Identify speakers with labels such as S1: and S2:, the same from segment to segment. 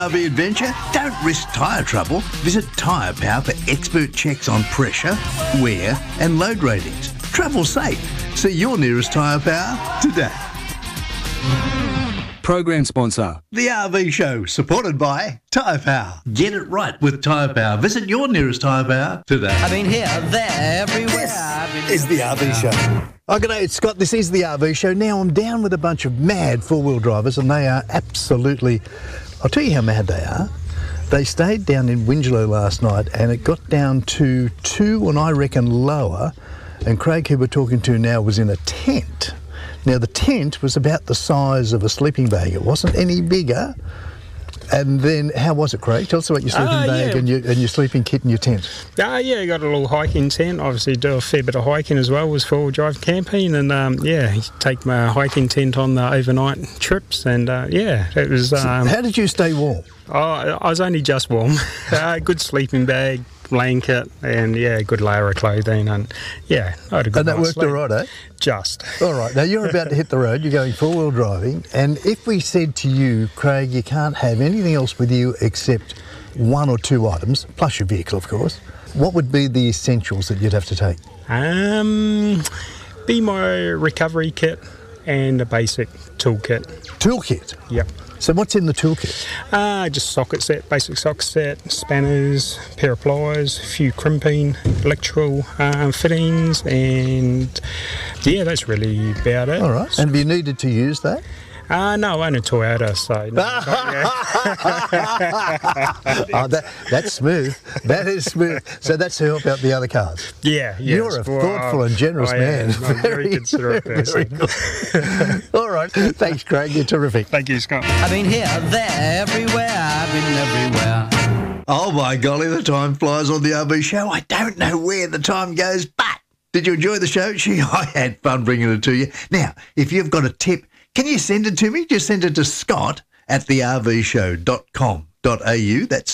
S1: RV adventure? Don't risk tyre trouble. Visit Tyre Power for expert checks on pressure, wear and load ratings. Travel safe. See your nearest Tyre Power today.
S2: Program sponsor.
S1: The RV Show, supported by Tyre Power. Get it right with Tyre Power. Visit your nearest Tyre Power today.
S3: I've been here, there, everywhere.
S1: This is the RV Show. Oh, g'day, it's Scott. This is the RV Show. Now I'm down with a bunch of mad four-wheel drivers, and they are absolutely... I'll tell you how mad they are. They stayed down in Winslow last night, and it got down to 2 and I reckon lower, and Craig, who we're talking to now, was in a tent. Now, the tent was about the size of a sleeping bag. It wasn't any bigger. And then, how was it, Craig? Tell us about your sleeping bag and your sleeping kit and your tent.
S4: Yeah, I got a little hiking tent. Obviously, do a fair bit of hiking as well as four-wheel drive camping. And, take my hiking tent on the overnight trips. And, it was...
S1: So how did you stay warm?
S4: I was only just warm. Good sleeping bag, blanket, and, good layer of clothing. And, I had a good
S1: And that worked
S4: sleep.
S1: all right, eh?
S4: Just.
S1: All right. Now, you're about to hit the road. You're going four-wheel driving. And if we said to you, Craig, you can't have anything else with you except one or two items, plus your vehicle, of course, what would be the essentials that you'd have to take?
S4: Be my recovery kit and a basic toolkit.
S1: Toolkit?
S4: Yep.
S1: So what's in the toolkit?
S4: Just socket set, basic socket set, spanners, pair of pliers, a few crimping, electrical fittings, and that's really about it.
S1: All right. And have you needed to use that?
S4: No, only Toyota, so...
S1: That's smooth. That is smooth. So that's to help out the other cars.
S4: Yeah.
S1: You're a thoughtful and generous man.
S4: I'm a very considerate person.
S1: All right. Thanks, Craig. You're terrific.
S4: Thank you, Scott.
S3: I've been here, there, everywhere. I've been everywhere.
S1: Oh, my golly, the time flies on the RV Show. I don't know where the time goes, but did you enjoy the show? I had fun bringing it to you. Now, if you've got a tip, can you send it to me? Just send it to scott@thervshow.com.au. That's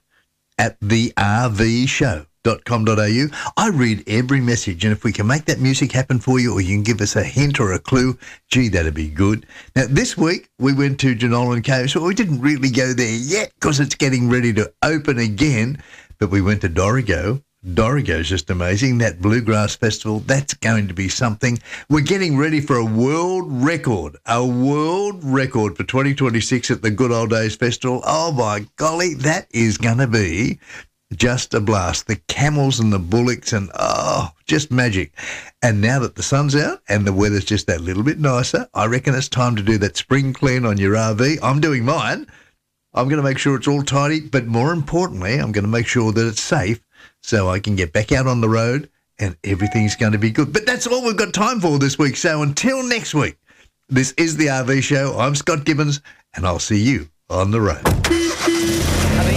S1: scott@thervshow.com.au. I read every message, and if we can make that music happen for you, or you can give us a hint or a clue, gee, that'd be good. Now, this week, we went to Jenolan Cave, so we didn't really go there yet because it's getting ready to open again, but we went to Dorrigo. Dorrigo's just amazing. That Bluegrass Festival, that's going to be something. We're getting ready for a world record for 2026 at the Good Old Days Festival. Oh, my golly, that is going to be just a blast. The camels and the bullocks and, just magic. And now that the sun's out and the weather's just that little bit nicer, I reckon it's time to do that spring clean on your RV. I'm doing mine. I'm going to make sure it's all tidy, but more importantly, I'm going to make sure that it's safe, so I can get back out on the road and everything's going to be good. But that's all we've got time for this week. So until next week, this is the RV Show. I'm Scott Gibbons, and I'll see you on the road.